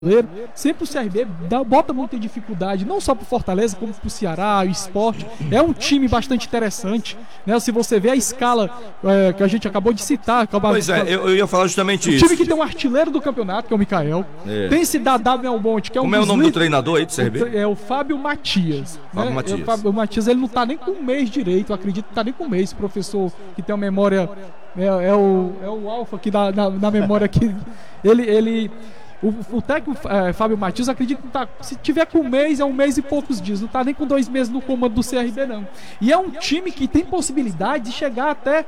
Sempre o CRB bota muita dificuldade, não só pro Fortaleza, como pro Ceará, o Sport. É um time bastante interessante, né? Se você vê a escala que a gente acabou de citar. Eu ia falar justamente isso. O time que tem um artilheiro do campeonato, que é o Mikael. Tem esse Dadá Belmonte, que é um. Como é o nome do treinador aí do CRB? É o Fábio Matias. Fábio Matias. O Fábio Matias, ele não tá nem com um mês direito, eu acredito que tá nem com um mês. Professor que tem uma memória. É o Alfa aqui na memória aqui. O técnico Fábio Matias, acredito que tá, se tiver com um mês, é um mês e poucos dias. Não tá nem com 2 meses no comando do CRB, não. E é um time que tem possibilidade de chegar até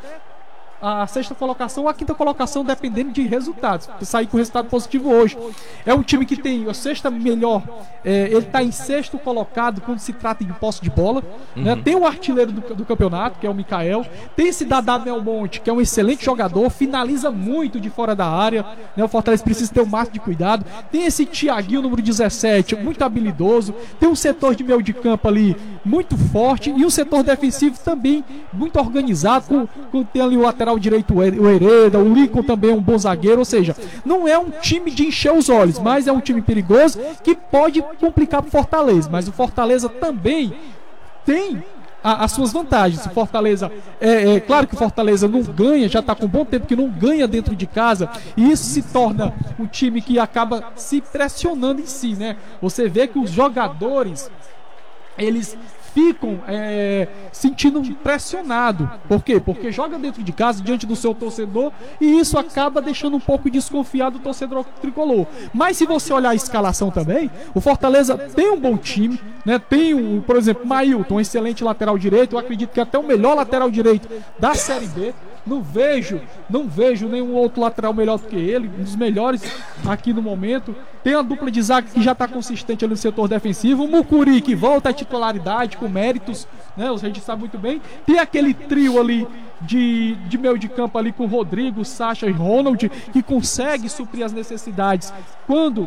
a 6ª colocação ou a 5ª colocação, dependendo de resultados. Sair com resultado positivo hoje. É um time que tem a 6ª melhor. Ele está em 6º colocado quando se trata de posse de bola. Né? Tem o artilheiro do campeonato, que é o Mikael. Tem esse Dadá Belmonte, que é um excelente jogador, finaliza muito de fora da área. Né? O Fortaleza precisa ter o máximo de cuidado. Tem esse Thiaguinho, número 17, muito habilidoso. Tem um setor de meio de campo ali muito forte. E um setor defensivo também muito organizado. Tem ali o lateral direito, o Hereda, o Lincoln também é um bom zagueiro, ou seja, não é um time de encher os olhos, mas é um time perigoso que pode complicar para o Fortaleza, mas o Fortaleza também tem as suas vantagens. O Fortaleza, claro que o Fortaleza não ganha, já está com um bom tempo que não ganha dentro de casa, e isso se torna um time que acaba se pressionando em si, né? Você vê que os jogadores, eles ficam sentindo pressionado. Por quê? Porque joga dentro de casa, diante do seu torcedor, e isso acaba deixando um pouco desconfiado o torcedor tricolor. Mas se você olhar a escalação também, o Fortaleza tem um bom time, né? Tem, por exemplo, Mailton, um excelente lateral direito. Eu acredito que até o melhor lateral direito da Série B. Não vejo nenhum outro lateral melhor do que ele, um dos melhores aqui no momento. Tem a dupla de zaga que já está consistente ali no setor defensivo. O Mucuri, que volta à titularidade com méritos, né? A gente sabe muito bem. Tem aquele trio ali de meio de campo ali com Rodrigo, Sacha e Ronald, que consegue suprir as necessidades quando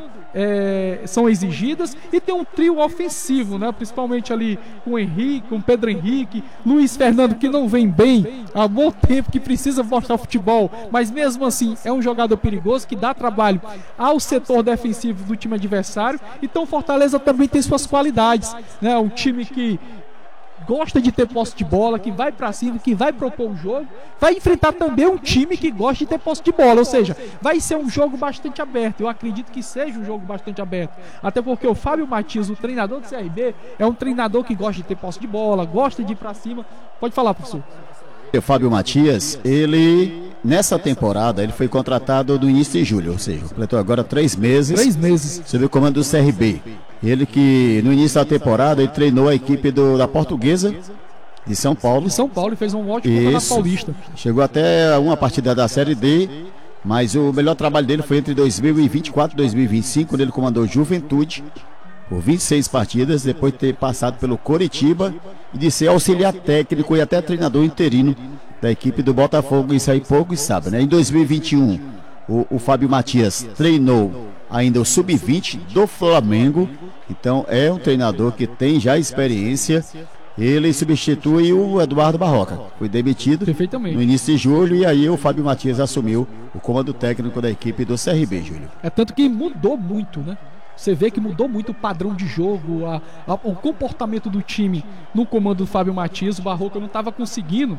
são exigidas. E tem um trio ofensivo, né? Principalmente ali com o Henrique, com o Pedro Henrique, Luiz Fernando, que não vem bem há bom tempo, que precisa mostrar futebol, mas mesmo assim é um jogador perigoso que dá trabalho ao setor defensivo do time adversário. Então o Fortaleza também tem suas qualidades, né? Um time que gosta de ter posse de bola, que vai pra cima, que vai propor o jogo, vai enfrentar também um time que gosta de ter posse de bola, ou seja, vai ser um jogo bastante aberto. Eu acredito que seja um jogo bastante aberto, até porque o Fábio Matias, o treinador do CRB, é um treinador que gosta de ter posse de bola, gosta de ir pra cima. Pode falar, professor. O Fábio Matias, ele nessa temporada, ele foi contratado no início de julho, ou seja, completou agora 3 meses. 3 meses. Sob o comando do CRB. Ele que no início da temporada ele treinou a equipe da Portuguesa de São Paulo. De São Paulo, e fez um ótimo campeonato paulista. Chegou até uma partida da Série D, mas o melhor trabalho dele foi entre 2024 e 2025, quando ele comandou Juventude por 26 partidas, depois de ter passado pelo Coritiba e de ser auxiliar técnico e até treinador interino da equipe do Botafogo. Isso aí poucos sabem, né? Em 2021, o Fábio Matias treinou ainda o Sub-20 do Flamengo. Então é um treinador que tem já experiência. Ele substitui o Eduardo Barroca, foi demitido no início de julho, e aí o Fábio Matias assumiu o comando técnico da equipe do CRB, Júlio. É tanto que mudou muito, né? Você vê que mudou muito o padrão de jogo, o comportamento do time no comando do Fábio Matias. O Barroca não estava conseguindo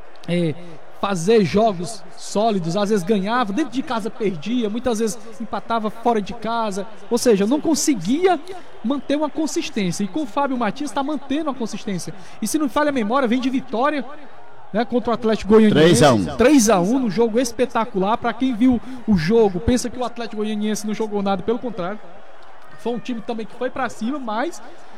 fazer jogos sólidos, às vezes ganhava, dentro de casa perdia, muitas vezes empatava fora de casa, ou seja, não conseguia manter uma consistência, e com o Fábio Matias está mantendo a consistência, e se não falha a memória, vem de vitória, né, contra o Atlético Goianiense, 3-1 no jogo espetacular. Para quem viu o jogo, pensa que o Atlético Goianiense não jogou nada, pelo contrário, foi um time também que foi para cima, mas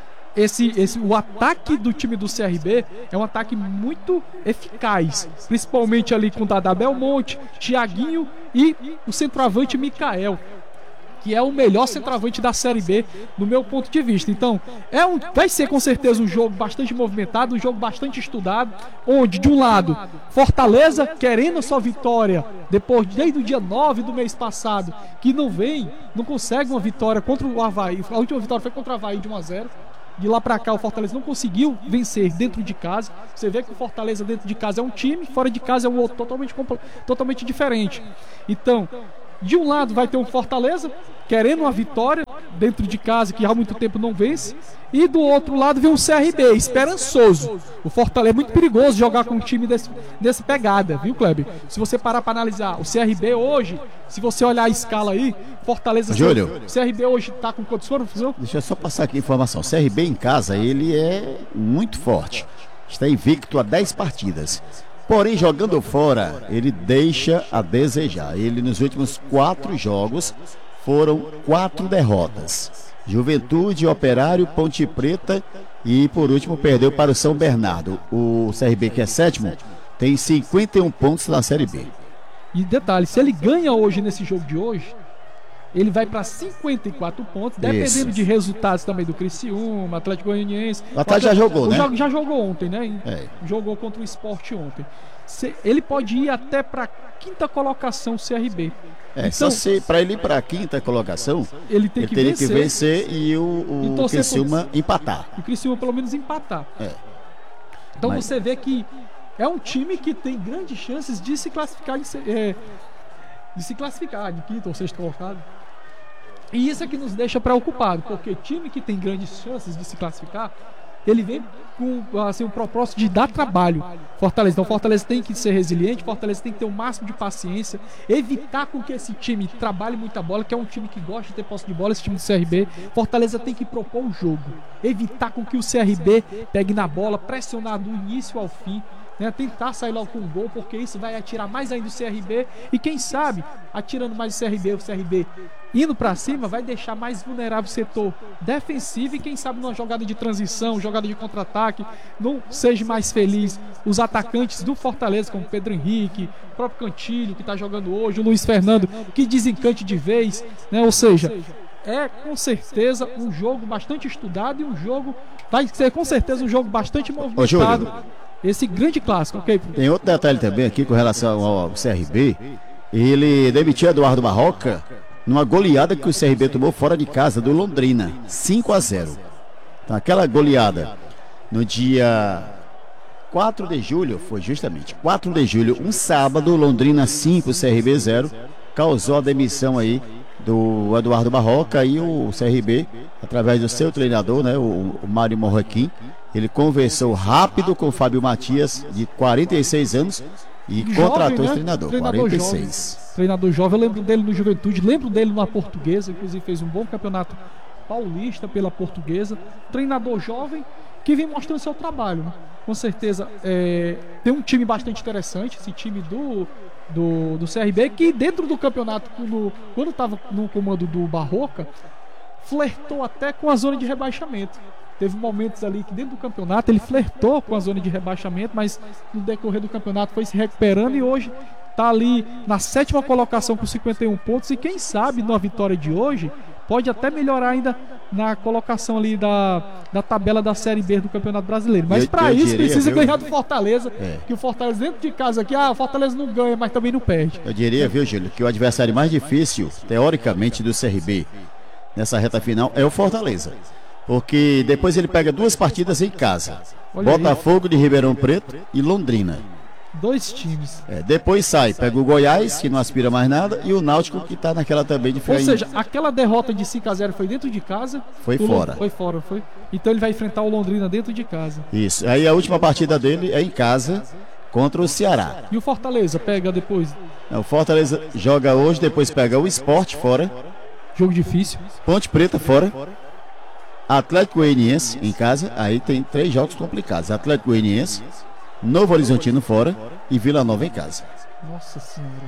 o ataque do time do CRB é um ataque muito eficaz, principalmente ali com o Dadá Belmonte, Thiaguinho e o centroavante Mikael, que é o melhor centroavante da Série B, no meu ponto de vista. Então, vai ser com certeza um jogo bastante movimentado, um jogo bastante estudado, onde, de um lado, Fortaleza querendo a sua vitória, desde o dia 9 do mês passado, que não consegue uma vitória contra o Avaí. A última vitória foi contra o Avaí de 1-0. De lá pra cá o Fortaleza não conseguiu vencer dentro de casa. Você vê que o Fortaleza dentro de casa é um time, fora de casa é um outro totalmente diferente. Então, De um lado vai ter um Fortaleza querendo uma vitória dentro de casa, que há muito tempo não vence, e do outro lado vem um CRB esperançoso. O Fortaleza é muito perigoso jogar com um time dessa pegada, viu, Kleber? Se você parar para analisar, o CRB hoje, se você olhar a escala aí, Fortaleza... Júlio, o CRB hoje tá com quantos foram? Deixa eu só passar aqui a informação. O CRB em casa, ele é muito forte. Está invicto a 10 partidas. Porém, jogando fora, ele deixa a desejar. Ele, nos últimos 4 jogos, foram 4 derrotas. Juventude, Operário, Ponte Preta e, por último, perdeu para o São Bernardo. O CRB, que é 7º, tem 51 pontos na Série B. E detalhe, se ele ganha hoje nesse jogo de hoje, ele vai para 54 pontos, dependendo de resultados também do Criciúma, Atlético Goianiense. O Atlético já jogou, né? Já jogou ontem, né? Jogou contra o Sport ontem. Ele pode ir até para a 5ª colocação, o CRB. Então, só se para ele ir para a 5ª colocação, ele teria que vencer e o Criciúma empatar. O Criciúma pelo menos empatar. Então você vê que é um time que tem grandes chances de se classificar, de se classificar de 5º ou 6º colocado. E isso é que nos deixa preocupado, porque time que tem grandes chances de se classificar, ele vem com assim, um propósito de dar trabalho. Fortaleza. Então Fortaleza tem que ser resiliente, Fortaleza tem que ter o máximo de paciência, evitar com que esse time trabalhe muita bola, que é um time que gosta de ter posse de bola, esse time do CRB. Fortaleza tem que propor um jogo, evitar com que o CRB pegue na bola, pressionar do início ao fim, né, tentar sair logo com um gol, porque isso vai atirar mais ainda o CRB, e quem sabe, atirando mais o CRB indo pra cima, vai deixar mais vulnerável o setor defensivo, e quem sabe numa jogada de transição, jogada de contra-ataque, não seja mais feliz os atacantes do Fortaleza, como Pedro Henrique, o próprio Cantilho, que tá jogando hoje, o Luiz Fernando, que desencante de vez, né, ou seja, é com certeza um jogo bastante estudado, e um jogo, vai ser com certeza um jogo bastante movimentado. Esse grande clássico, ok? Tem outro detalhe também aqui com relação ao CRB. Ele demitiu Eduardo Barroca numa goleada que o CRB tomou fora de casa do Londrina, 5-0. Então, aquela goleada no dia 4 de julho, foi justamente 4 de julho, um sábado, Londrina 5, CRB 0, causou a demissão aí do Eduardo Barroca, e o CRB, através do seu treinador, né, o Mário Morrequim, ele conversou rápido com o Fábio Matias, de 46 anos, e contratou esse treinador, 46. Treinador jovem, eu lembro dele no Juventude, lembro dele na Portuguesa, inclusive fez um bom campeonato paulista pela Portuguesa. Treinador jovem que vem mostrando seu trabalho, né? Com certeza tem um time bastante interessante, esse time do CRB, que dentro do campeonato, quando estava no comando do Barroca, flertou até com a zona de rebaixamento. Teve momentos ali que dentro do campeonato ele flertou com a zona de rebaixamento, mas no decorrer do campeonato foi se recuperando, e hoje está ali na 7ª colocação com 51 pontos, e quem sabe na vitória de hoje pode até melhorar ainda na colocação ali da tabela da Série B do Campeonato Brasileiro. Mas para isso precisa ganhar do Fortaleza, que o Fortaleza dentro de casa aqui, o Fortaleza não ganha, mas também não perde. Eu diria, viu, Júlio, que o adversário mais difícil, teoricamente, do CRB nessa reta final é o Fortaleza. Porque depois ele pega 2 partidas em casa. Botafogo de Ribeirão Preto e Londrina. 2 times. Depois sai, pega o Goiás, que não aspira mais nada, e o Náutico, que tá naquela também de ficar. Ou seja, aquela derrota de 5-0 foi dentro de casa. Foi fora. Foi fora, foi. Então ele vai enfrentar o Londrina dentro de casa. Isso. Aí a última partida dele é em casa, contra o Ceará. E o Fortaleza pega depois? O Fortaleza joga hoje, depois pega o Sport fora. Jogo difícil. Ponte Preta fora. Atlético Goianiense em casa. Aí tem 3 jogos complicados. Atlético Goianiense, Novo Horizontino fora e Vila Nova em casa. Nossa Senhora.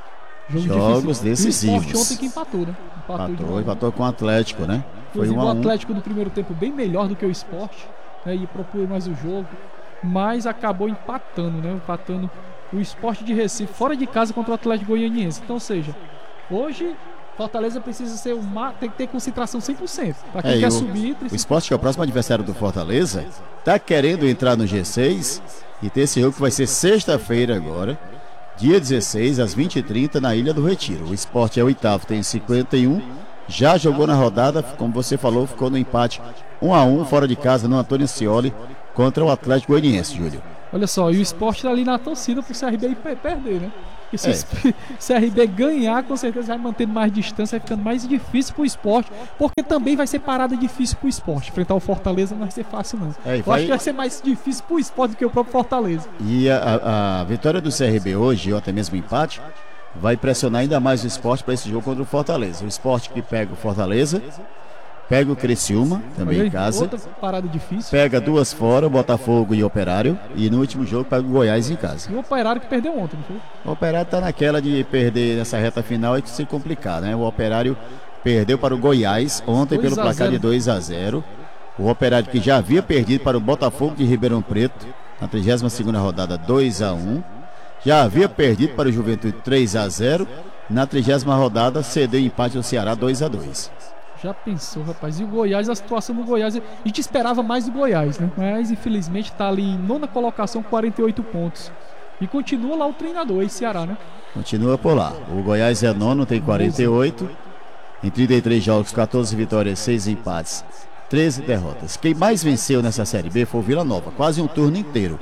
Jogos decisivos. O Sport ontem que empatou, né? Empatou com o Atlético, né? Foi o Atlético no primeiro tempo bem melhor do que o Sport, né? E propôs mais o jogo, mas acabou empatando, né? Empatando o Sport de Recife fora de casa contra o Atlético Goianiense. Então, ou seja, hoje Fortaleza precisa ser tem que ter concentração 100%. Para quem quer subir, o Sport, que é o próximo adversário do Fortaleza, tá querendo entrar no G6 e ter esse jogo que vai ser sexta-feira agora, dia 16, às 20h30, na Ilha do Retiro. O Sport é o 8º, tem 51, já jogou na rodada, como você falou, ficou no empate 1-1 fora de casa no Antônio Scioli contra o Atlético Goianiense, Júlio. Olha só, e o Sport tá ali na torcida pro CRB perder, né? Porque se o CRB ganhar, com certeza vai mantendo mais distância, vai ficando mais difícil pro Sport, porque também vai ser parada difícil pro Sport. Enfrentar o Fortaleza não vai ser fácil, não. Eu acho que vai ser mais difícil pro Sport do que o próprio Fortaleza. E a vitória do CRB hoje, ou até mesmo o empate, vai pressionar ainda mais o Sport para esse jogo contra o Fortaleza. O Sport que pega o Fortaleza, pega o Criciúma, também aí, em casa. Outra parada difícil. Pega duas fora, o Botafogo e o Operário. E no último jogo pega o Goiás em casa. E o Operário que perdeu ontem, não foi? O Operário tá naquela de perder nessa reta final e de se complicar, né? O Operário perdeu para o Goiás ontem pelo placar de 2-0. O Operário que já havia perdido para o Botafogo de Ribeirão Preto na 32ª rodada 2-1. Já havia perdido para o Juventude 3-0. Na 30ª rodada cedeu empate ao Ceará 2-2. Já pensou, rapaz? E o Goiás, a situação do Goiás, a gente esperava mais do Goiás, né? Mas infelizmente tá ali em 9ª colocação, 48 pontos. E continua lá o treinador, esse Ceará, né? Continua por lá. O Goiás é nono, tem 48. Em 33 jogos, 14 vitórias, 6 empates, 13 derrotas. Quem mais venceu nessa Série B foi o Vila Nova, quase um turno inteiro.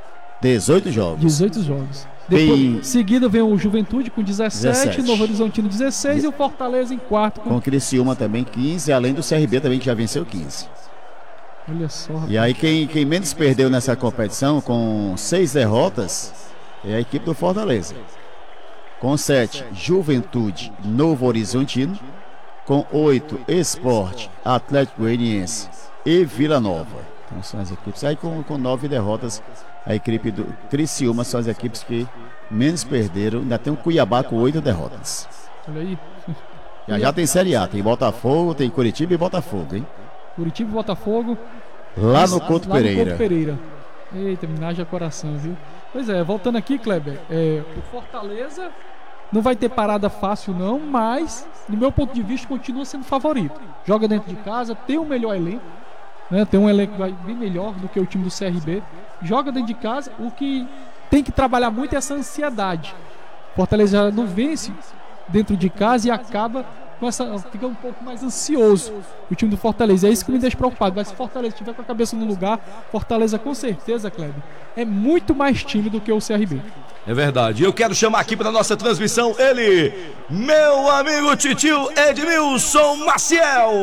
18 jogos. 18 jogos. Depois, em seguida vem o Juventude com 17, Novo Horizontino 16 e o Fortaleza em quarto. Com o Criciúma também 15, além do CRB também que já venceu 15. Olha só, rapaz. E aí quem menos perdeu nessa competição com 6 derrotas é a equipe do Fortaleza. Com 7, Juventude, Novo Horizontino. Com 8, Sport, Atlético Goianiense e Vila Nova. Então são as equipes. Aí com 9 derrotas, a equipe do Criciúma são as equipes que menos perderam. Ainda tem o Cuiabá com 8 derrotas. Olha aí. Já tem Série A, tem Botafogo, tem Curitiba e Botafogo, hein? Curitiba e Botafogo. Lá no Couto Pereira. No Couto Pereira. Eita, me naja coração, viu? Pois é, voltando aqui, Kleber. O Fortaleza não vai ter parada fácil não, mas no meu ponto de vista continua sendo favorito. Joga dentro de casa, tem um melhor elenco, né? Tem um elenco bem melhor do que o time do CRB. Joga dentro de casa, o que tem que trabalhar muito é essa ansiedade. Fortaleza já não vence dentro de casa e acaba com fica um pouco mais ansioso o time do Fortaleza. É isso que me deixa preocupado. Mas se Fortaleza estiver com a cabeça no lugar, Fortaleza com certeza, Kleber, é muito mais time do que o CRB. É verdade. Eu quero chamar aqui para nossa transmissão ele, meu amigo titio Edmilson Maciel.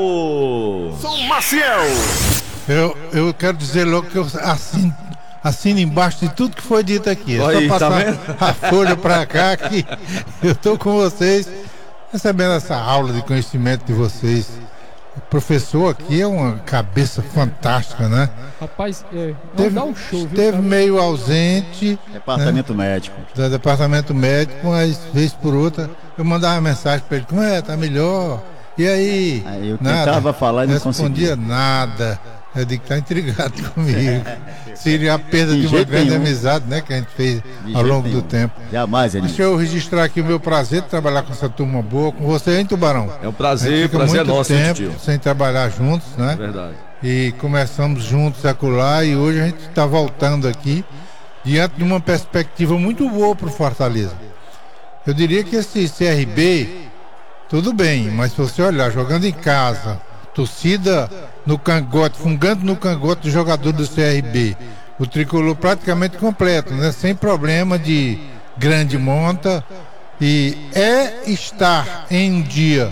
Eu quero dizer logo que eu assino embaixo de tudo que foi dito aqui. É só passar a folha para cá que eu estou com vocês, recebendo essa aula de conhecimento de vocês. O professor aqui é uma cabeça fantástica, né? Rapaz, dá um show, viu? Esteve meio ausente. Departamento médico. Do departamento médico, mas vez por outra eu mandava uma mensagem para ele: como é? Tá melhor? E aí? Eu tentava falar e não respondia nada. Eu digo que tá intrigado comigo. Seria a perda de uma grande amizade, né? Que a gente fez ao longo do tempo. Jamais, deixa eu registrar aqui o meu prazer de trabalhar com essa turma boa, com você, hein, Tubarão? É um prazer, prazer muito nosso, tempo tio. sem trabalhar juntos, né? Verdade. E começamos juntos acolá e hoje a gente está voltando aqui diante de uma perspectiva muito boa para o Fortaleza. Eu diria que esse CRB, tudo bem, mas se você olhar, jogando em casa, torcida no cangote, fungando no cangote do jogador do CRB, o tricolor praticamente completo, né? Sem problema de grande monta, e estar em um dia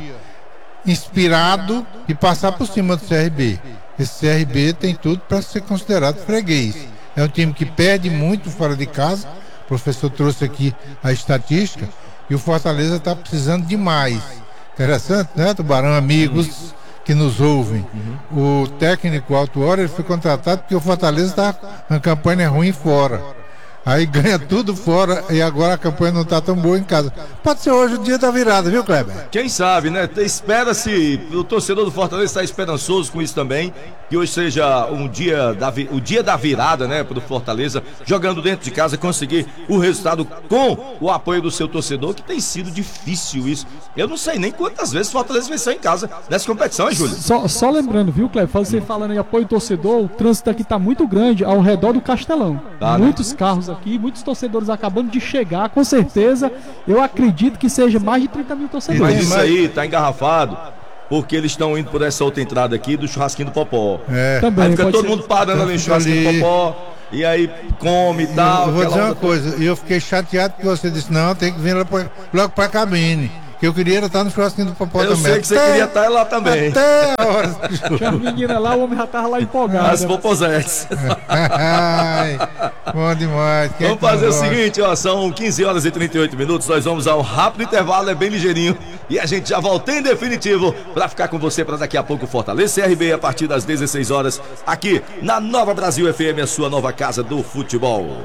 inspirado e passar por cima do CRB. Esse CRB tem tudo para ser considerado freguês. É um time que perde muito fora de casa. O professor trouxe aqui a estatística e o Fortaleza está precisando demais. Interessante, né, Tubarão? Amigos que nos ouvem. O técnico Alto Hora, ele foi contratado porque o Fortaleza está com uma campanha ruim fora. Aí ganha tudo fora e agora a campanha não está tão boa em casa. Pode ser hoje o dia da virada, viu, Kleber? Quem sabe, né? Espera-se, o torcedor do Fortaleza está esperançoso com isso também, que hoje seja o dia da virada, né, para o Fortaleza, jogando dentro de casa, conseguir o resultado com o apoio do seu torcedor, que tem sido difícil isso. Eu não sei nem quantas vezes o Fortaleza venceu em casa nessa competição, hein, Júlio? Só lembrando, viu, Kleber? Você falando em apoio torcedor, o trânsito aqui está muito grande ao redor do Castelão. Muitos carros aqui, muitos torcedores acabando de chegar, com certeza, eu acredito que seja mais de 30 mil torcedores. Mas isso aí tá engarrafado, porque eles estão indo por essa outra entrada aqui do churrasquinho do Popó. Também, aí fica todo mundo parando ali no churrasquinho do Popó, E aí come e tal. Eu vou dizer uma outra... coisa, eu fiquei chateado que você disse, não, tem que vir logo pra cabine. Que eu queria estar no churrasquinho do Popó também. Eu sei que você queria estar lá também. Até a hora. Tinha as meninas lá, o homem já tava lá empolgado. As poposetes. Ai, bom demais. Vamos fazer o seguinte, ó, são 15 horas e 38 minutos, nós vamos a um rápido intervalo, é bem ligeirinho, e a gente já volta em definitivo pra ficar com você pra daqui a pouco Fortaleza CRB a partir das 16 horas, aqui na Nova Brasil FM, a sua nova casa do futebol.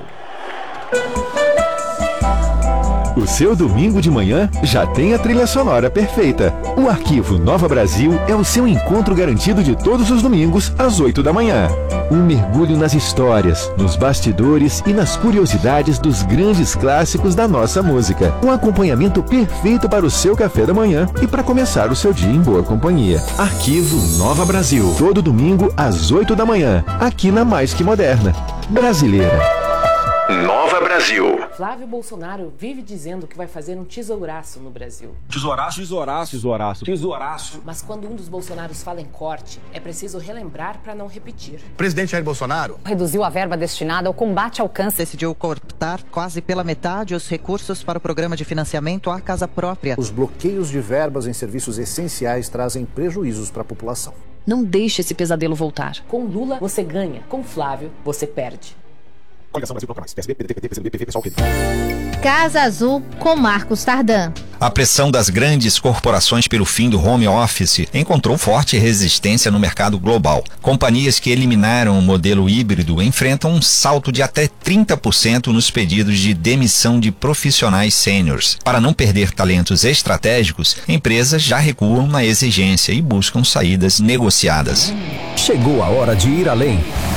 O seu domingo de manhã já tem a trilha sonora perfeita. O Arquivo Nova Brasil é o seu encontro garantido de todos os domingos às 8 da manhã. Um mergulho nas histórias, nos bastidores e nas curiosidades dos grandes clássicos da nossa música. Um acompanhamento perfeito para o seu café da manhã e para começar o seu dia em boa companhia. Arquivo Nova Brasil. Todo domingo às 8 da manhã, aqui na Mais Que Moderna. Brasileira. Nova Brasil. Flávio Bolsonaro vive dizendo que vai fazer um tesouraço no Brasil. Tesouraço. Mas quando um dos Bolsonaros fala em corte, é preciso relembrar para não repetir. O presidente Jair Bolsonaro reduziu a verba destinada ao combate ao câncer. Decidiu cortar quase pela metade os recursos para o programa de financiamento à casa própria. Os bloqueios de verbas em serviços essenciais trazem prejuízos para a população. Não deixe esse pesadelo voltar. Com Lula, você ganha. Com Flávio, você perde. Coligação Brasil Procura Mais. PSB, PDT, PT, PCdoB, PV, PSOL, PT. Casa Azul com Marcos Tardan. A pressão das grandes corporações pelo fim do home office encontrou forte resistência no mercado global. Companhias que eliminaram o modelo híbrido enfrentam um salto de até 30% nos pedidos de demissão de profissionais sêniores. Para não perder talentos estratégicos, empresas já recuam na exigência e buscam saídas negociadas. Chegou a hora de ir além.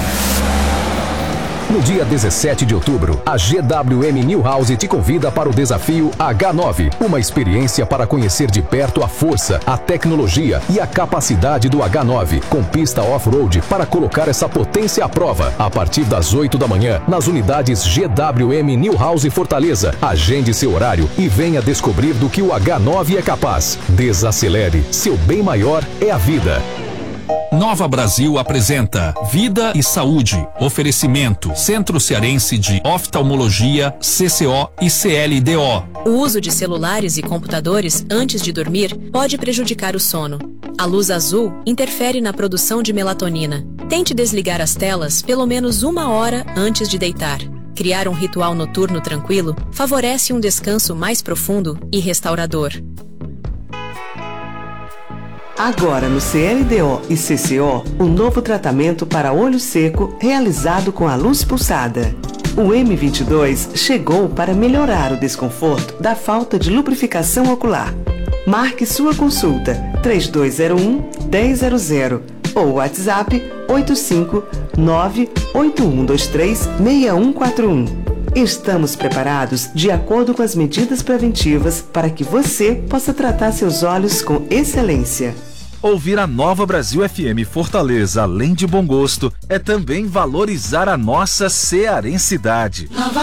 No dia 17 de outubro, a GWM Newhouse te convida para o desafio H9, uma experiência para conhecer de perto a força, a tecnologia e a capacidade do H9, com pista off-road para colocar essa potência à prova. A partir das 8 da manhã, nas unidades GWM Newhouse Fortaleza. Agende seu horário e venha descobrir do que o H9 é capaz. Desacelere, seu bem maior é a vida. Nova Brasil apresenta Vida e Saúde. Oferecimento Centro Cearense de Oftalmologia, CCO e CLDO. O uso de celulares e computadores antes de dormir pode prejudicar o sono. A luz azul interfere na produção de melatonina. Tente desligar as telas pelo menos 1 hora antes de deitar. Criar um ritual noturno tranquilo favorece um descanso mais profundo e restaurador. Agora no CLDO e CCO, um novo tratamento para olho seco realizado com a luz pulsada. O M22 chegou para melhorar o desconforto da falta de lubrificação ocular. Marque sua consulta 3201-1000 ou WhatsApp 859-8123-6141. Estamos preparados de acordo com as medidas preventivas para que você possa tratar seus olhos com excelência. Ouvir a Nova Brasil FM Fortaleza, além de bom gosto, é também valorizar a nossa cearensidade. Nova